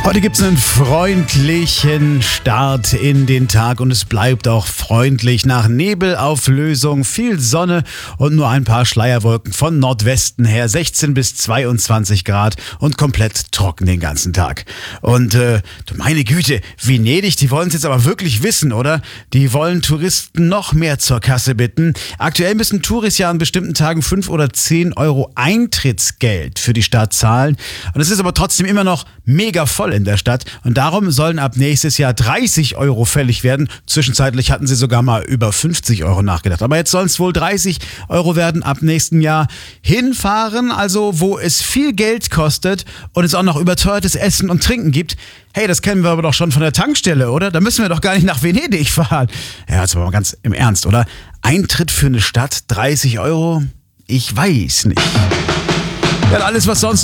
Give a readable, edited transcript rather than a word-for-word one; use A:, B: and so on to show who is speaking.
A: Heute gibt es einen freundlichen Start in den Tag und es bleibt auch freundlich nach Nebelauflösung, viel Sonne und nur ein paar Schleierwolken von Nordwesten her, 16 bis 22 Grad und komplett trocken den ganzen Tag. Und du meine Güte, Venedig, die wollen es jetzt aber wirklich wissen, oder? Die wollen Touristen noch mehr zur Kasse bitten. Aktuell müssen Touris ja an bestimmten Tagen 5 oder 10 Euro Eintrittsgeld für die Stadt zahlen. Und es ist aber trotzdem immer noch mega voll in der Stadt und darum sollen ab nächstes Jahr 30 Euro fällig werden. Zwischenzeitlich hatten sie sogar mal über 50 Euro nachgedacht. Aber jetzt sollen es wohl 30 Euro werden ab nächsten Jahr. Hinfahren, also wo es viel Geld kostet und es auch noch überteuertes Essen und Trinken gibt. Hey, das kennen wir aber doch schon von der Tankstelle, oder? Da müssen wir doch gar nicht nach Venedig fahren. Ja, jetzt aber mal ganz im Ernst, oder? Eintritt für eine Stadt, 30 Euro? Ich weiß nicht. Ja, alles, was sonst